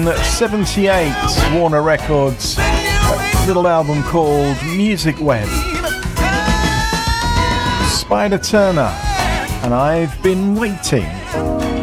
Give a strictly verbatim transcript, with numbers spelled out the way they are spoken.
seventy-eight, Warner Records, a little album called Music Web. Spider Turner, and I've been waiting.